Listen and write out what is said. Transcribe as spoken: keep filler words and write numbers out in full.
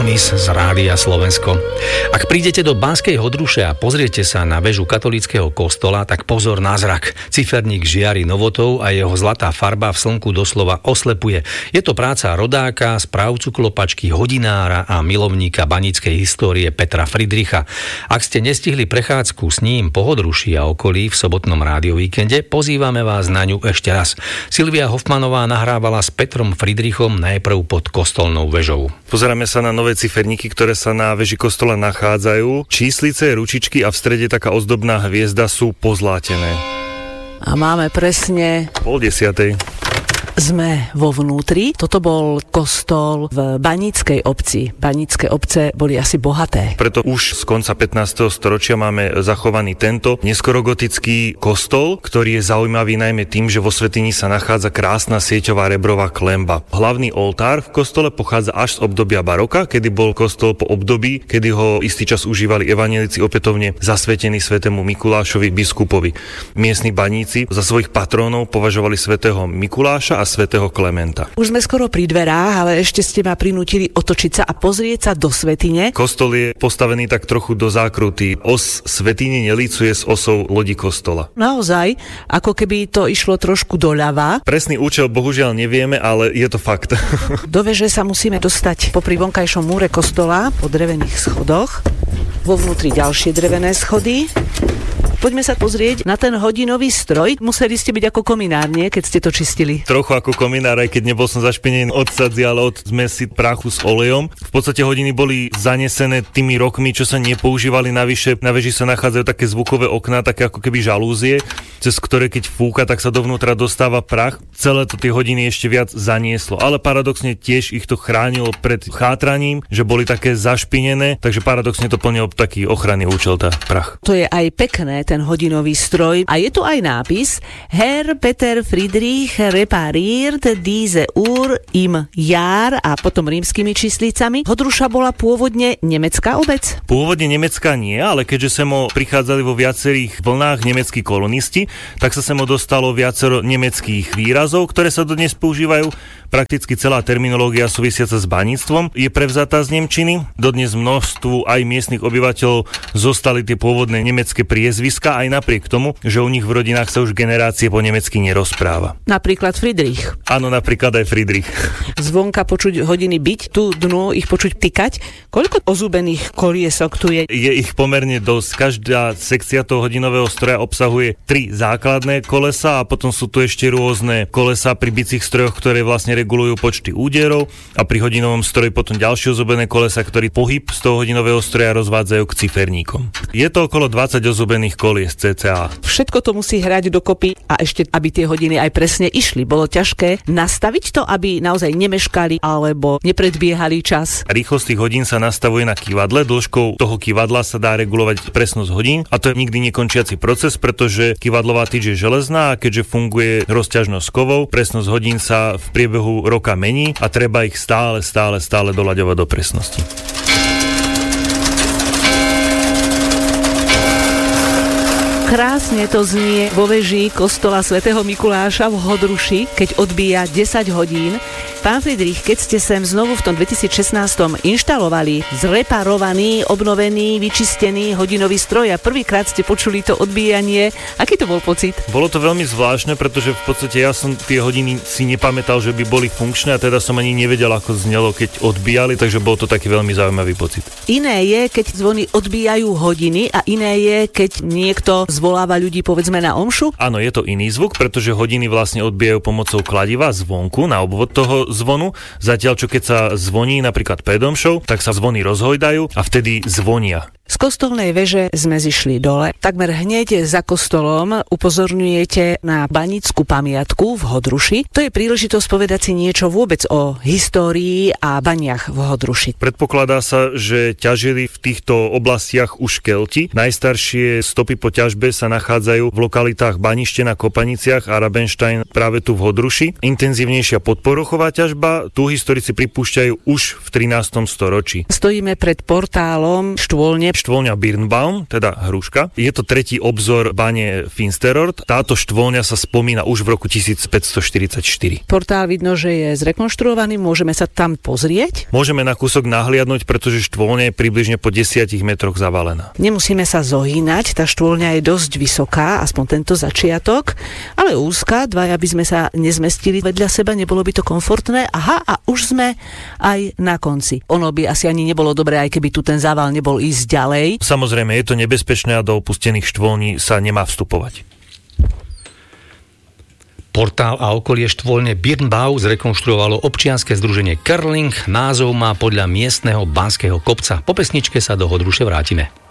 Dionis z Rádia Slovensko. Ak prídete do Banskej Hodruše a pozriete sa na väžu katolíckeho kostola, tak pozor na zrak. Ciferník žiari novotou a jeho zlatá farba v slnku doslova oslepuje. Je to práca rodáka, správcu klopačky, hodinára a milovníka baníckej histórie Petra Fridricha. Ak ste nestihli prechádzku s ním po Hodruši a okolí v sobotnom rádiovíkende, pozývame vás na ňu ešte raz. Silvia Hofmanová nahrávala s Petrom Fridrichom najprv pod kostolnou väžou. Pozeráme sa na nové ciferníky, ktoré sa na veži kostola nachádzajú. Číslice, ručičky a v strede taká ozdobná hviezda sú pozlátené. A máme presne pol desiatej. Sme vo vnútri. Toto bol kostol v baníckej obci. Banícke obce boli asi bohaté. Preto už z konca pätnásteho storočia máme zachovaný tento neskorogotický kostol, ktorý je zaujímavý najmä tým, že vo svätyni sa nachádza krásna sieťová rebrová klenba. Hlavný oltár v kostole pochádza až z obdobia baroka, kedy bol kostol po období, kedy ho istý čas užívali evanjelici opätovne zasvetení svätému Mikulášovi biskupovi. Miestni baníci za svojich patrónov považovali svätého Mikuláša a svätého Klementa. Už sme skoro pri dverách, ale ešte ste ma prinútili otočiť sa a pozrieť sa do svätyne. Kostol je postavený tak trochu do zákruty. Os svätyne nelícuje s osou lodi kostola. Naozaj, ako keby to išlo trošku doľava. Presný účel bohužiaľ nevieme, ale je to fakt. Do veže sa musíme dostať popri vonkajšom múre kostola po drevených schodoch. Vo vnútri ďalšie drevené schody. Poďme sa pozrieť na ten hodinový stroj. Museli ste byť ako kominár, nie? Keď ste to čistili. Trochu ako kominár, aj keď nebol som zašpinený od sadzi, ale od zmesi prachu s olejom. V podstate hodiny boli zanesené tými rokmi, čo sa nepoužívali. Navyše na veži sa nachádzajú také zvukové okná, také ako keby žalúzie, cez ktoré keď fúka, tak sa dovnútra dostáva prach. Celé to tie hodiny ešte viac zanieslo. Ale paradoxne tiež ich to chránilo pred chátraním, že boli také zašpinené, takže paradoxne to plnilo taký ochranný účel, tá prach. To je aj pekné, ten hodinový stroj. A je tu aj nápis Herr Peter Friedrich repariert diese Uhr im Jahr a potom rímskymi číslicami. Hodruša bola pôvodne nemecká obec? Pôvodne nemecká nie, ale keďže sem prichádzali vo viacerých vlnách nemeckí kolonisti, tak sa sem dostalo viacero nemeckých výrazov, ktoré sa dodnes používajú. Prakticky celá terminológia súvisiaca s baníctvom je prevzatá z nemčiny. Dodnes množstvu aj miestnych obyvateľov zostali tie pôvodné nemecké priezviská, aj napriek tomu, že u nich v rodinách sa už generácie po nemecky nerozpráva. Napríklad Friedrich. Áno, napríklad aj Friedrich. Zvonka počuť hodiny byť, tu dnu ich počuť tikať. Koľko ozúbených koliesok tu je? Je ich pomerne dosť. Každá sekcia toho hodinového stroja obsahuje tri základné kolesa a potom sú tu ešte rôzne kolesa pri bicích strojoch, ktoré vlastne regulujú počty úderov a pri hodinovom stroji potom ďalšie ozubené kolesa, ktorý pohyb z toho hodinového stroja rozvádzajú k ciferníkom. Je to okolo dvadsať ozubených kolies cca. Všetko to musí hrať dokopy a ešte, aby tie hodiny aj presne išli. Bolo ťažké nastaviť to, aby naozaj nemeškali alebo nepredbiehali čas. Rýchlosť tých hodín sa nastavuje na kývadle, dĺžkou toho kývadla sa dá regulovať presnosť hodín a to je nikdy nekončiaci proces, pretože kývadlová tyč je železná a keďže funguje rozťažnosť kovov, presnosť hodín sa v priebehu roka mení a treba ich stále, stále, stále doľaďovať do presnosti. Krásne to znie vo veži kostola svätého Mikuláša v Hodruši, keď odbíja desať hodín. Pán Friedrich, keď ste sem znovu v tom dvetisícšestnásť inštalovali zreparovaný, obnovený, vyčistený hodinový stroj a prvýkrát ste počuli to odbíjanie, aký to bol pocit? Bolo to veľmi zvláštne, pretože v podstate ja som tie hodiny si nepamätal, že by boli funkčné a teda som ani nevedel, ako znelo, keď odbíjali, takže bol to taký veľmi zaujímavý pocit. Iné je, keď zvony odbíjajú hodiny a iné je, keď niekto zvoláva ľudí povedzme na omšu? Áno, je to iný zvuk, pretože hodiny vlastne odbijajú pomocou kladiva zvonku na obvod toho zvonu, zatiaľ čo keď sa zvoní napríklad pred omšou, tak sa zvony rozhojdajú a vtedy zvonia. Z kostolnej veže sme zišli dole. Takmer hneď za kostolom upozorňujete na banícku pamiatku v Hodruši. To je príležitosť povedať si niečo vôbec o histórii a baniach v Hodruši. Predpokladá sa, že ťažili v týchto oblastiach už Kelti. Najstaršie stopy po ťažbe sa nachádzajú v lokalitách Banište na Kopaniciach a Rabenstein práve tu v Hodruši. Intenzívnejšia podporochová ťažba tu historici pripúšťajú už v trinástom storočí. Stojíme pred portálom štôlne štvoľňa Birnbaum, teda hruška. Je to tretí obzor bane Finsterord. Táto štvoľňa sa spomína už v roku tisícpäťstoštyridsaťštyri. Portál vidno, že je zrekonštruovaný, môžeme sa tam pozrieť? Môžeme na kúsok nahliadnúť, pretože štvoľňa je približne po desiatich metroch zavalená. Nemusíme sa zohýnať, tá štvoľňa je dosť vysoká, aspoň tento začiatok, ale úzka, dvaja by sme sa nezmestili vedľa seba, nebolo by to komfortné. Aha, a už sme aj na konci. Ono by asi ani nebolo dobré, aj keby tu ten zával nebol ísť ďalej. Samozrejme, je to nebezpečné a do opustených štvoľní sa nemá vstupovať. Portál a okolie štvoľne Birnbau zrekonštruovalo občianske združenie Curling. Názov má podľa miestneho banského kopca. Po pesničke sa do Hodruše vrátime.